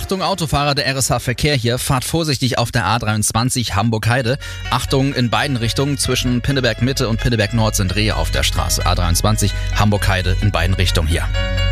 Achtung Autofahrer, der RSH-Verkehr hier. Fahrt vorsichtig auf der A23 Hamburg-Heide. Achtung in beiden Richtungen. Zwischen Pinneberg-Mitte und Pinneberg-Nord sind Rehe auf der Straße. A23 Hamburg-Heide in beiden Richtungen hier.